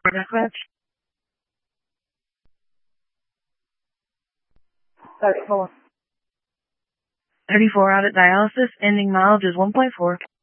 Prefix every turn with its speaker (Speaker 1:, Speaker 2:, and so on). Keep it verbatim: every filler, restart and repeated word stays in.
Speaker 1: Dispatch.
Speaker 2: Sorry, hold on.
Speaker 1: thirty-four out at dialysis, ending mileage is one point four.